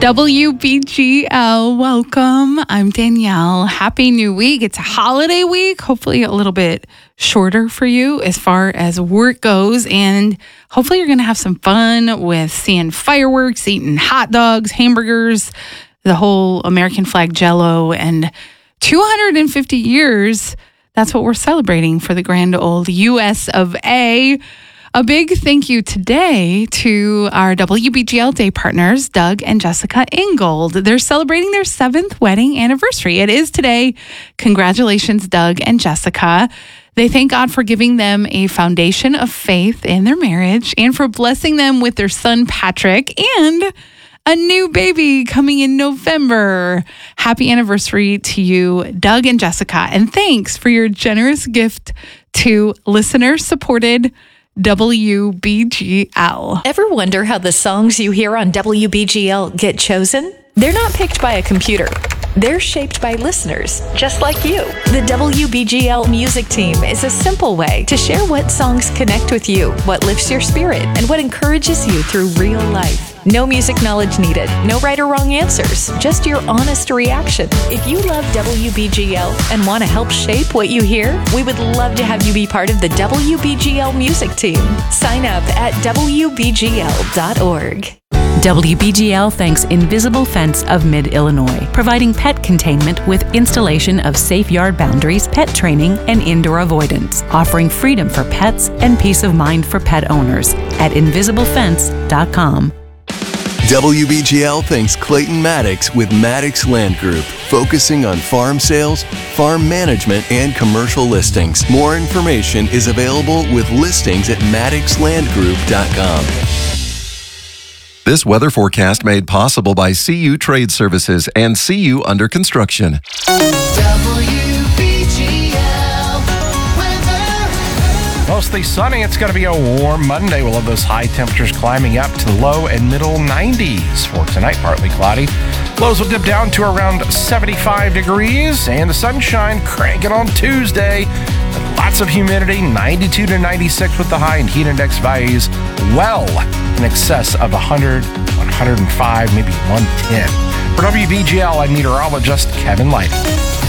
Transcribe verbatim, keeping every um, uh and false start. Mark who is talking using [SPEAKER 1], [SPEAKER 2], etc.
[SPEAKER 1] W B G L, welcome. I'm Danielle. Happy new week. It's a holiday week, hopefully a little bit shorter for you as far as work goes. And hopefully you're going to have some fun with seeing fireworks, eating hot dogs, hamburgers, the whole American flag jello, and two hundred fifty years. That's what we're celebrating for the grand old U S of A. A big thank you today to our W B G L Day partners, Doug and Jessica Ingold. They're celebrating their seventh wedding anniversary. It is today. Congratulations, Doug and Jessica. They thank God for giving them a foundation of faith in their marriage and for blessing them with their son, Patrick, and a new baby coming in November. Happy anniversary to you, Doug and Jessica. And thanks for your generous gift to listener-supported W B G L.
[SPEAKER 2] Ever wonder how the songs you hear on W B G L get chosen? They're not picked by a computer. They're shaped by listeners, just like you. The W B G L music team is a simple way to share what songs connect with you, what lifts your spirit, and what encourages you through real life. No music knowledge needed, no right or wrong answers, just your honest reaction. If you love W B G L and want to help shape what you hear, we would love to have you be part of the W B G L music team. Sign up at W B G L dot org.
[SPEAKER 3] W B G L thanks Invisible Fence of Mid-Illinois, providing pet containment with installation of safe yard boundaries, pet training, and indoor avoidance, offering freedom for pets and peace of mind for pet owners at invisible fence dot com.
[SPEAKER 4] W B G L thanks Clayton Maddox with Maddox Land Group, focusing on farm sales, farm management, and commercial listings. More information is available with listings at maddox land group dot com.
[SPEAKER 5] This weather forecast made possible by C U Trade Services and C U Under Construction.
[SPEAKER 6] W B G L weather.
[SPEAKER 7] Mostly sunny. It's going to be a warm Monday. We'll have those high temperatures climbing up to the low and middle nineties. For tonight, partly cloudy. Lows will dip down to around seventy-five degrees, and the sunshine cranking on Tuesday. Lots of humidity, ninety-two to ninety-six with the high, and heat index values well in excess of one hundred, one hundred five, maybe one ten. For W B G L, I'm meteorologist Kevin Lighty.